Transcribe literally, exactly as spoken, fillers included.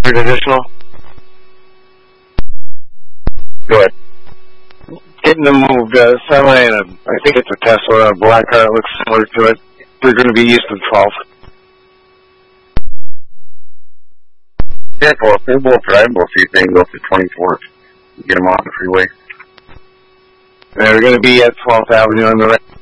Additional? Go ahead. Getting them moved, uh, semi and a, I think it's a Tesla, a black car that looks similar to it. They're going to be east of twelfth. Yeah, well, if they're both drivable, see if they can go up to twenty-fourth. Get them off the freeway. They're going to be at twelfth Avenue on the right.